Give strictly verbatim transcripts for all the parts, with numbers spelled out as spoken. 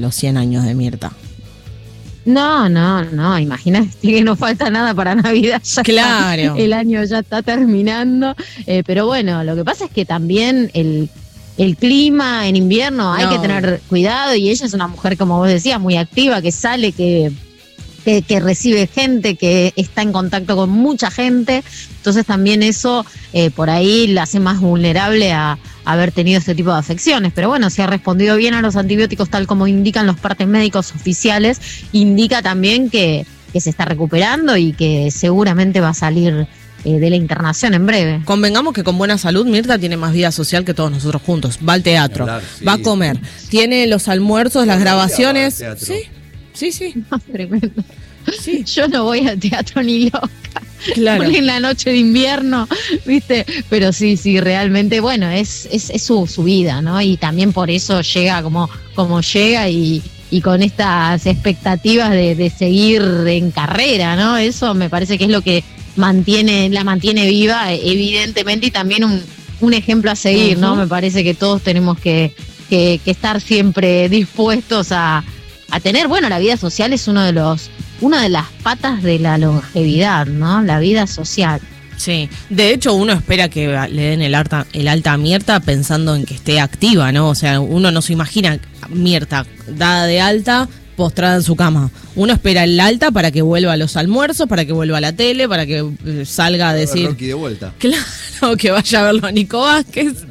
los cien años de Mirta. No, no, no, imagínate que no falta nada para Navidad, ya claro. está, el año ya está terminando, eh, pero bueno, lo que pasa es que también el, el clima en invierno hay no. que tener cuidado, y ella es una mujer, como vos decías, muy activa, que sale, que, que, que recibe gente, que está en contacto con mucha gente, entonces también eso eh, por ahí la hace más vulnerable a haber tenido este tipo de afecciones, pero bueno, si ha respondido bien a los antibióticos tal como indican los partes médicos oficiales, indica también que, que se está recuperando y que seguramente va a salir eh, de la internación en breve. Convengamos que con buena salud Mirta tiene más vida social que todos nosotros juntos, va al teatro, hablar, sí. va a comer, tiene los almuerzos, las grabaciones, sí, sí, sí. No, tremendo. Sí. Yo no voy al teatro ni loca. Claro. En la noche de invierno, ¿viste? Pero sí, sí, realmente, bueno, es, es, es su, su vida, ¿no? Y también por eso llega como, como llega y, y con estas expectativas de, de seguir en carrera, ¿no? Eso me parece que es lo que mantiene, la mantiene viva, evidentemente, y también un, un ejemplo a seguir, uh-huh. ¿no? Me parece que todos tenemos que, que, que estar siempre dispuestos a, a tener, bueno, la vida social es uno de los una de las patas de la longevidad, ¿no? La vida social. Sí, de hecho uno espera que le den el alta, el alta a Mirta pensando en que esté activa, ¿no? O sea, uno no se imagina Mirta dada de alta, postrada en su cama. Uno espera el alta para que vuelva a los almuerzos, para que vuelva a la tele, para que eh, salga a decir... Rocky de vuelta. Claro, que vaya a verlo a Nico Vázquez.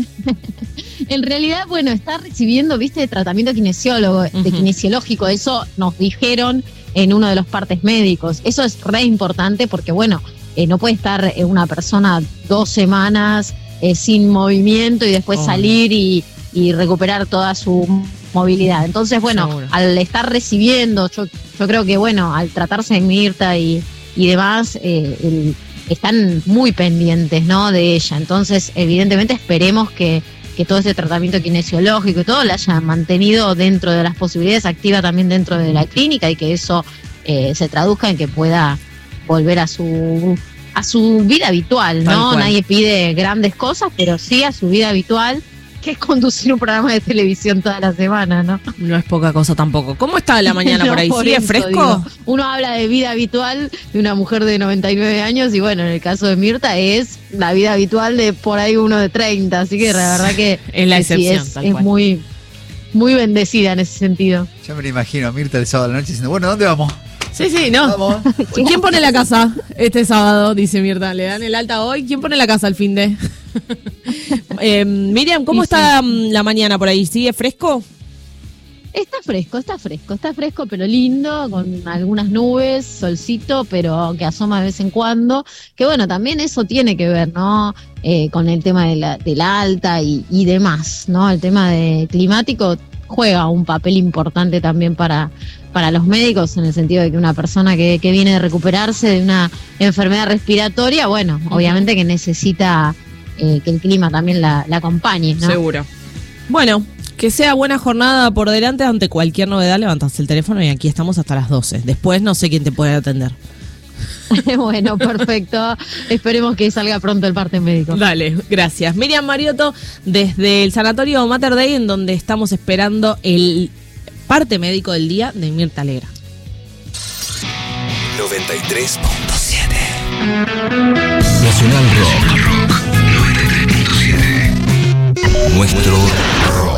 En realidad, bueno, está recibiendo, viste, tratamiento kinesiólogo, uh-huh. de kinesiológico, eso nos dijeron en uno de los partes médicos. Eso es re importante porque, bueno, eh, no puede estar eh, una persona dos semanas eh, sin movimiento y después oh. salir y, y recuperar toda su movilidad. Entonces, bueno, seguro. Al estar recibiendo, yo, yo creo que, bueno, al tratarse de Mirta y, y demás, eh, el, están muy pendientes, ¿no?, de ella. Entonces, evidentemente, esperemos que que todo ese tratamiento kinesiológico y todo la haya mantenido dentro de las posibilidades, activa también dentro de la clínica, y que eso eh, se traduzca en que pueda volver a su a su vida habitual, ¿no? Nadie pide grandes cosas, pero sí a su vida habitual, que es conducir un programa de televisión toda la semana, ¿no? No es poca cosa tampoco. ¿Cómo está la mañana no, por ahí? Por ¿Sigue fresco? Digo, uno habla de vida habitual de una mujer de noventa y nueve años y bueno, en el caso de Mirta es la vida habitual de por ahí uno de treinta, así que la verdad que es la excepción, sí, es, es muy, muy bendecida en ese sentido. Yo me lo imagino a Mirta el sábado a la noche diciendo, bueno, ¿dónde vamos? Sí, sí, no. Vamos. ¿Quién pone la casa este sábado? Dice Mirta. ¿Le dan el alta hoy? ¿Quién pone la casa al fin de? eh, Miriam, ¿cómo sí, está sí. la mañana por ahí? ¿Sigue fresco? Está fresco, está fresco, está fresco, pero lindo, con algunas nubes, solcito, pero que asoma de vez en cuando. Que bueno, también eso tiene que ver, ¿no? Eh, con el tema de la, de la alta y, y demás, ¿no? El tema de climático juega un papel importante también para, para los médicos, en el sentido de que una persona que, que viene de recuperarse de una enfermedad respiratoria, bueno, uh-huh. obviamente que necesita eh, que el clima también la, la acompañe, ¿no? Seguro. Bueno, que sea buena jornada por delante. Ante cualquier novedad, levantas el teléfono y aquí estamos hasta las doce. Después no sé quién te puede atender. Bueno, perfecto. Esperemos que salga pronto el parte médico. Dale, gracias. Miriam Mariotto, desde el Sanatorio Mater Dei, en donde estamos esperando el parte médico del día de Mirta Legrand. noventa y tres punto siete Nacional Rock. noventa y tres punto siete Nuestro